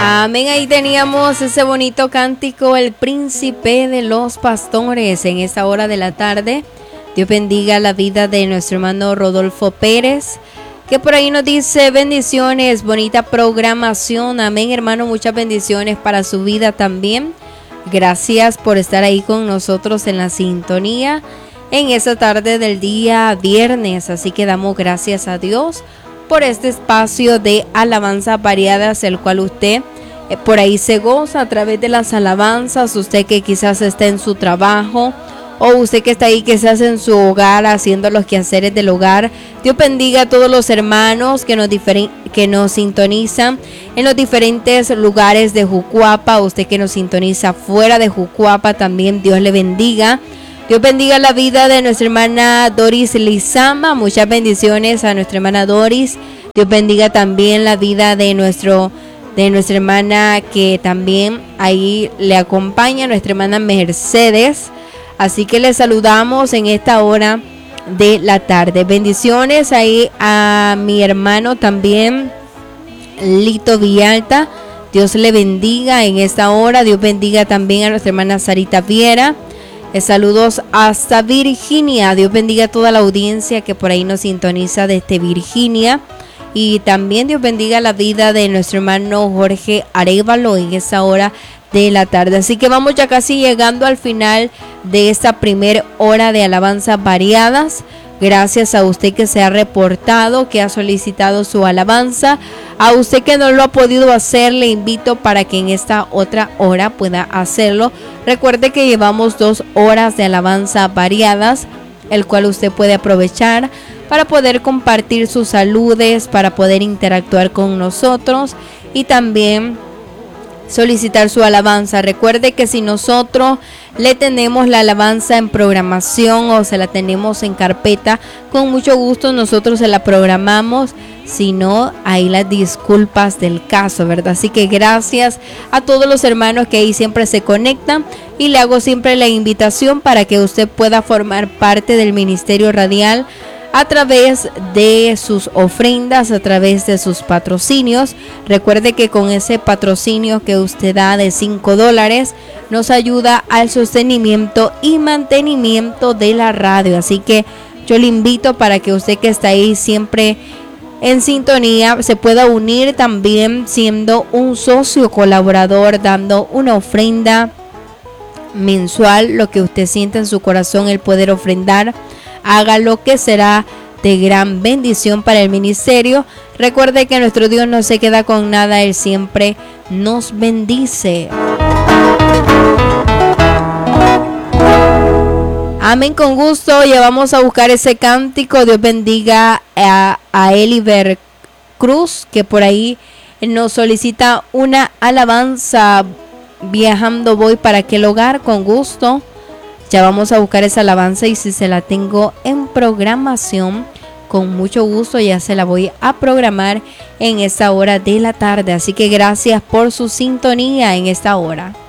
Amén, ahí teníamos ese bonito cántico, El Príncipe de los Pastores, en esta hora de la tarde. Dios bendiga la vida de nuestro hermano Rodolfo Pérez, que por ahí nos dice bendiciones, bonita programación. Amén, hermano, muchas bendiciones para su vida también. Gracias por estar ahí con nosotros en la sintonía en esta tarde del día viernes. Así que damos gracias a Dios por este espacio de alabanzas variadas, el cual usted por ahí se goza a través de las alabanzas. Usted que quizás está en su trabajo, o usted que está ahí quizás en su hogar haciendo los quehaceres del hogar. Dios bendiga a todos los hermanos que nos sintonizan en los diferentes lugares de Jucuapa. Usted que nos sintoniza fuera de Jucuapa también, Dios le bendiga. Dios bendiga la vida de nuestra hermana Doris Lizama. Muchas bendiciones a nuestra hermana Doris. Dios bendiga también la vida de nuestra hermana que también ahí le acompaña, nuestra hermana Mercedes. Así que le saludamos en esta hora de la tarde. Bendiciones ahí a mi hermano también, Lito Villalta. Dios le bendiga en esta hora. Dios bendiga también a nuestra hermana Sarita Viera. Saludos hasta Virginia. Dios bendiga a toda la audiencia que por ahí nos sintoniza desde Virginia. Y también Dios bendiga la vida de nuestro hermano Jorge Arévalo en esta hora de la tarde. Así que vamos ya casi llegando al final de esta primera hora de alabanzas variadas. Gracias a usted que se ha reportado, que ha solicitado su alabanza. A usted que no lo ha podido hacer, le invito para que en esta otra hora pueda hacerlo. Recuerde que llevamos 2 horas de alabanza variadas, el cual usted puede aprovechar para poder compartir sus saludes, para poder interactuar con nosotros y también solicitar su alabanza. Recuerde que si nosotros le tenemos la alabanza en programación o se la tenemos en carpeta, con mucho gusto nosotros se la programamos. Si no, ahí las disculpas del caso, ¿verdad? Así que gracias a todos los hermanos que ahí siempre se conectan, y le hago siempre la invitación para que usted pueda formar parte del Ministerio Radial a través de sus ofrendas, a través de sus patrocinios. Recuerde que con ese patrocinio que usted da de $5 nos ayuda al sostenimiento y mantenimiento de la radio. Así que yo le invito para que usted que está ahí siempre en sintonía se pueda unir también siendo un socio colaborador, dando una ofrenda mensual. Lo que usted sienta en su corazón el poder ofrendar, hágalo, que será de gran bendición para el ministerio. Recuerde que nuestro Dios no se queda con nada, Él siempre nos bendice. Amén, con gusto. Ya vamos a buscar ese cántico. Dios bendiga a Eliber Cruz, que por ahí nos solicita una alabanza. Viajando voy para aquel hogar, con gusto. Ya vamos a buscar esa alabanza, y si se la tengo en programación, con mucho gusto ya se la voy a programar en esta hora de la tarde. Así que gracias por su sintonía en esta hora.